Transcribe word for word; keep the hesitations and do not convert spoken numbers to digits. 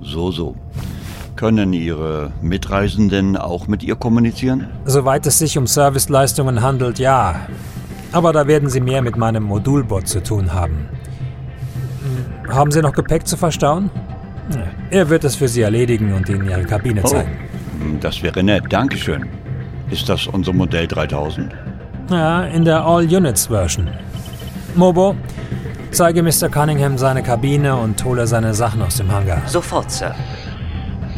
So, so. Können Ihre Mitreisenden auch mit ihr kommunizieren? Soweit es sich um Serviceleistungen handelt, ja. Aber da werden Sie mehr mit meinem Modulbot zu tun haben. Haben Sie noch Gepäck zu verstauen? Er wird es für Sie erledigen und Ihnen Ihre Kabine zeigen. Oh, das wäre nett, Dankeschön. Ist das unser Modell dreitausend? Ja, in der All-Units-Version. Mobo, zeige Mister Cunningham seine Kabine und hole seine Sachen aus dem Hangar. Sofort, Sir.